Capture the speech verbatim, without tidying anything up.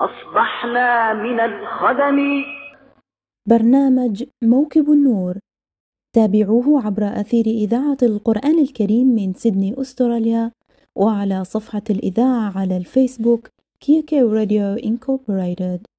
أصبحنا من الخدم. برنامج موكب النور، تابعوه عبر أثير إذاعة القرآن الكريم من سيدني أستراليا، وعلى صفحة الإذاعة على الفيسبوك كيو كيو راديو إنكوربوريتد.